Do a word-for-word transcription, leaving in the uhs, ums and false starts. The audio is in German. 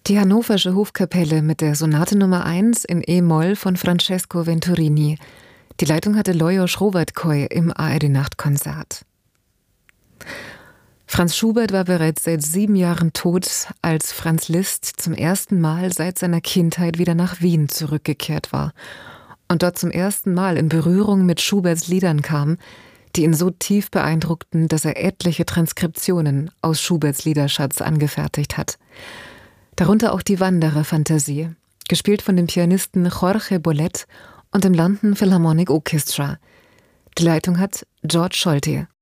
Die Hannoversche Hofkapelle mit der Sonate Nummer eins in E-Moll von Francesco Venturini. Die Leitung hatte Lajos Rovatkoy im A R D-Nachtkonzert. Franz Schubert war bereits seit sieben Jahren tot, als Franz Liszt zum ersten Mal seit seiner Kindheit wieder nach Wien zurückgekehrt war und dort zum ersten Mal in Berührung mit Schuberts Liedern kam, die ihn so tief beeindruckten, dass er etliche Transkriptionen aus Schuberts Liederschatz angefertigt hat. Darunter auch die Wanderer-Fantasie, gespielt von dem Pianisten Jorge Bolet und dem London Philharmonic Orchestra. Die Leitung hat George Scholti.